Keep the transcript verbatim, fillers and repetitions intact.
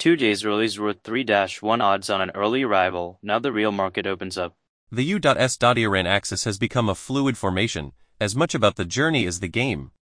Two days early is worth three to one odds on an early arrival. Now the real market opens up. The U S Iran axis has become a fluid formation, as much about the journey as the game.